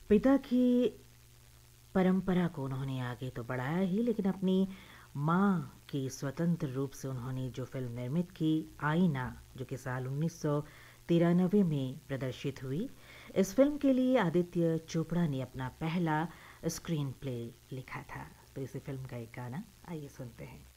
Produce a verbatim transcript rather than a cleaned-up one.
पिता की परंपरा को उन्होंने आगे तो बढ़ाया ही, लेकिन अपनी माँ की स्वतंत्र रूप से उन्होंने जो फ़िल्म निर्मित की, आईना, जो कि साल उन्नीस सौ तिरानवे में प्रदर्शित हुई। इस फ़िल्म के लिए आदित्य चोपड़ा ने अपना पहला स्क्रीन प्ले लिखा था। तो इसी फ़िल्म का एक गाना आइए सुनते हैं।